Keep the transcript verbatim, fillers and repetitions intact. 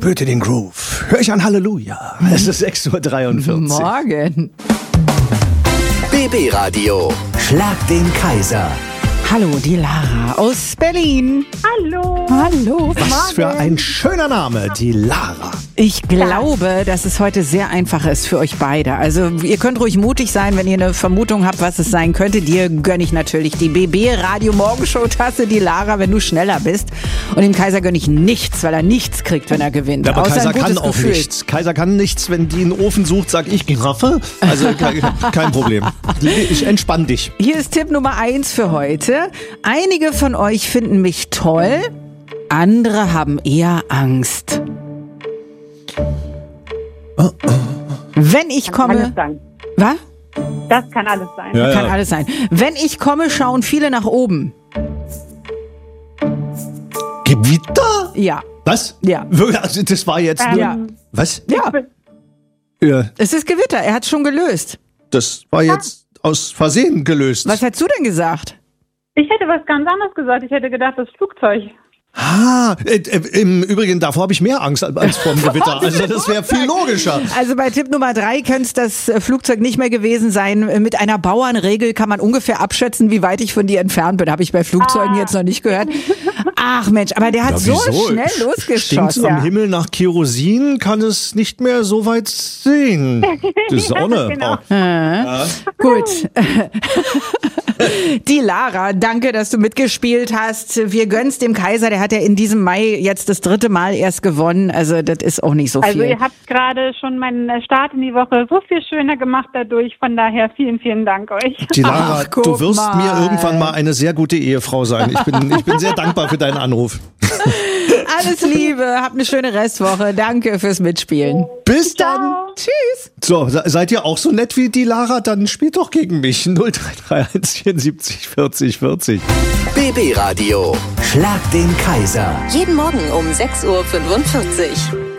spürte den Groove. Hör ich an Halleluja. Es ist sechs Uhr dreiundvierzig. Morgen. B B-Radio. Schlag den Kaiser. Hallo, die Lara aus Berlin. Hallo. Hallo. Was für ein schöner Name, die Lara. Ich glaube, dass es heute sehr einfach ist für euch beide. Also ihr könnt ruhig mutig sein, wenn ihr eine Vermutung habt, was es sein könnte. Dir gönne ich natürlich die B B-Radio-Morgenshow-Tasse, die Lara, wenn du schneller bist. Und dem Kaiser gönne ich nichts, weil er nichts kriegt, wenn er gewinnt. Aber Außer Kaiser ein gutes kann auch Gefühl. nichts. Kaiser kann nichts, wenn die einen Ofen sucht, sag ich Giraffe. Also kein, kein Problem. Ich entspann dich. Hier ist Tipp Nummer eins für heute. Einige von euch finden mich toll, andere haben eher Angst. Oh, oh. Wenn ich Kann komme... alles sein. Was? Das kann alles sein. Ja, Kann ja. alles sein. Wenn ich komme, schauen viele nach oben. Gewitter? Ja. Was? Ja. Also das war jetzt... Ähm, nur- Ja. Was? Ja, Ja, es ist Gewitter. Er hat schon gelöst. das war jetzt aus Versehen gelöst. Was hättest du denn gesagt? Ich hätte was ganz anderes gesagt. Ich hätte gedacht, das Flugzeug. Ah, äh, äh, im Übrigen, davor habe ich mehr Angst als vor dem Gewitter. Also das wäre viel logischer. Also bei Tipp Nummer drei könnte es das äh, Flugzeug nicht mehr gewesen sein. Mit einer Bauernregel kann man ungefähr abschätzen, wie weit ich von dir entfernt bin. Habe ich bei Flugzeugen Ah. jetzt noch nicht gehört. Ach Mensch, aber der hat so schnell Stinkt's losgeschossen. am Ja. Himmel nach Kerosin, kann es nicht mehr so weit sehen. Die Sonne. Genau. Oh. Gut. Die Lara, danke, dass du mitgespielt hast. Wir gönnen's dem Kaiser, der hat ja in diesem Mai jetzt das dritte Mal erst gewonnen. Also das ist auch nicht so Also viel. ihr habt gerade schon meinen Start in die Woche so viel schöner gemacht dadurch. Von daher vielen, vielen Dank euch. Die Lara, Ach, guck du wirst mal. mir irgendwann mal eine sehr gute Ehefrau sein. Ich bin, ich bin sehr dankbar für deinen Anruf. Alles Liebe, habt eine schöne Restwoche. Danke fürs Mitspielen. Bis dann. Ciao. Tschüss. So, se- seid ihr auch so nett wie die Lara? Dann spielt doch gegen mich. null drei drei eins vierundsiebzig vierzig vierzig. B B-Radio. Schlag den Kaiser. Jeden Morgen um sechs Uhr fünfundvierzig.